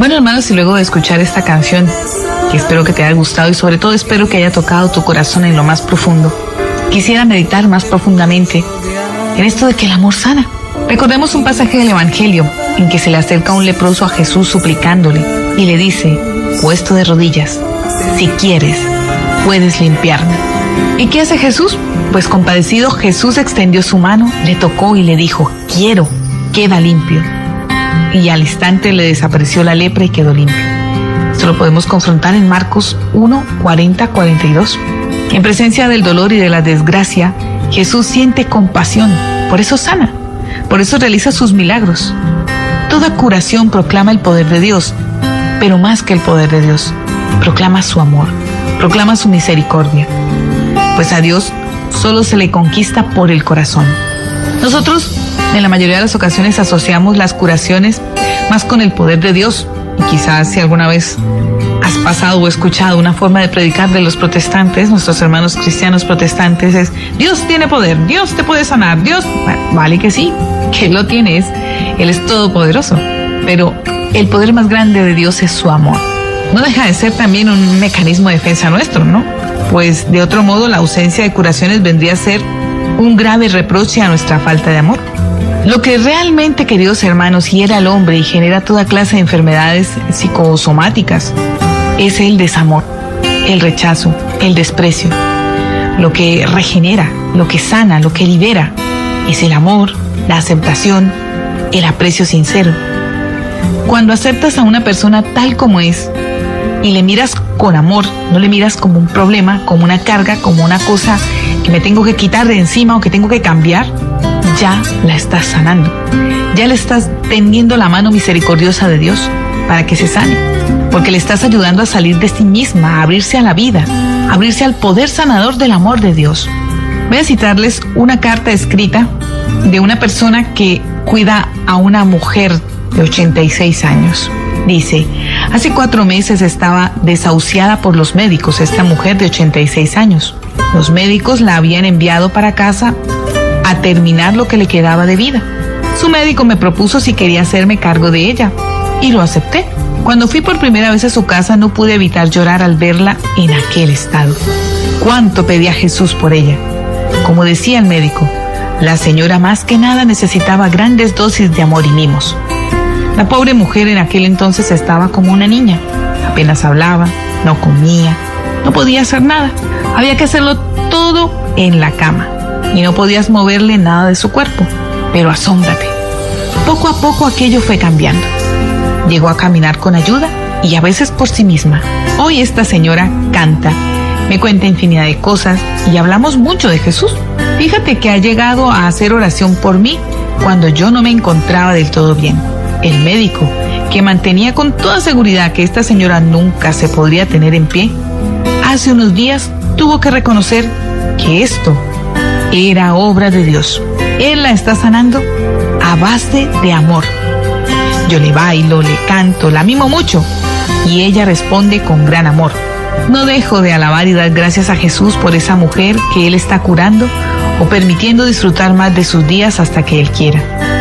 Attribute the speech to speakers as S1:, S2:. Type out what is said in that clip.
S1: Bueno, hermanos, y luego de escuchar esta canción, que espero que te haya gustado y sobre todo espero que haya tocado tu corazón en lo más profundo, quisiera meditar más profundamente en esto de que el amor sana. Recordemos un pasaje del Evangelio en que se le acerca un leproso a Jesús suplicándole y le dice, puesto de rodillas, si quieres, puedes limpiarme. ¿Y qué hace Jesús? Pues compadecido, Jesús extendió su mano, le tocó y le dijo, quiero, queda limpio. Y al instante le desapareció la lepra y quedó limpio. Esto lo podemos confrontar en Marcos 1, 40, 42. En presencia del dolor y de la desgracia, Jesús siente compasión, por eso sana, por eso realiza sus milagros. Toda curación proclama el poder de Dios, pero más que el poder de Dios, proclama su amor, proclama su misericordia. Pues a Dios solo se le conquista por el corazón. Nosotros, en la mayoría de las ocasiones, asociamos las curaciones más con el poder de Dios. Y quizás si alguna vez has pasado o escuchado una forma de predicar de los protestantes, nuestros hermanos cristianos protestantes, es Dios tiene poder, Dios te puede sanar, Dios... Vale que sí, que Él lo tiene, Él es todopoderoso, pero el poder más grande de Dios es su amor. No deja de ser también un mecanismo de defensa nuestro, ¿no? Pues de otro modo la ausencia de curaciones vendría a ser un grave reproche a nuestra falta de amor. Lo que realmente, queridos hermanos, hiere al hombre y genera toda clase de enfermedades psicosomáticas es el desamor, el rechazo, el desprecio. Lo que regenera, lo que sana, lo que libera es el amor, la aceptación, el aprecio sincero. Cuando aceptas a una persona tal como es y le miras con amor, no le miras como un problema, como una carga, como una cosa que me tengo que quitar de encima o que tengo que cambiar, ya la estás sanando. Ya le estás tendiendo la mano misericordiosa de Dios para que se sane, porque le estás ayudando a salir de sí misma, a abrirse a la vida, a abrirse al poder sanador del amor de Dios. Voy a citarles una carta escrita de una persona que cuida a una mujer de 86 años. Dice, hace 4 meses estaba desahuciada por los médicos, esta mujer de 86 años. Los médicos la habían enviado para casa a terminar lo que le quedaba de vida. Su médico me propuso si quería hacerme cargo de ella y lo acepté. Cuando fui por primera vez a su casa no pude evitar llorar al verla en aquel estado. Cuánto pedí a Jesús por ella. Como decía el médico, la señora más que nada necesitaba grandes dosis de amor y mimos. La pobre mujer en aquel entonces estaba como una niña. Apenas hablaba, no comía, no podía hacer nada. Había que hacerlo todo en la cama y no podías moverle nada de su cuerpo. Pero asómbrate, poco a poco aquello fue cambiando. Llegó a caminar con ayuda y a veces por sí misma. Hoy esta señora canta, me cuenta infinidad de cosas y hablamos mucho de Jesús. Fíjate que ha llegado a hacer oración por mí cuando yo no me encontraba del todo bien. El médico, que mantenía con toda seguridad que esta señora nunca se podría tener en pie, hace unos días tuvo que reconocer que esto era obra de Dios. Él la está sanando a base de amor. Yo le bailo, le canto, la mimo mucho y ella responde con gran amor. No dejo de alabar y dar gracias a Jesús por esa mujer que Él está curando o permitiendo disfrutar más de sus días hasta que Él quiera.